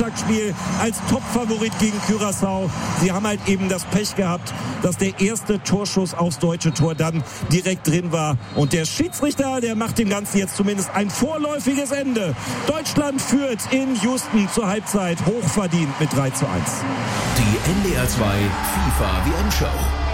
Auftaktspiel als Topfavorit gegen Curaçao. Sie haben halt eben das Pech gehabt, dass der erste Torschuss aufs deutsche Tor dann direkt drin war. Und der Schiedsrichter, der macht dem Ganzen jetzt zumindest ein vorläufiges Ende. Deutschland führt in Houston zur Halbzeit hochverdient mit 3:1. Die NDR 2 FIFA WM-Show.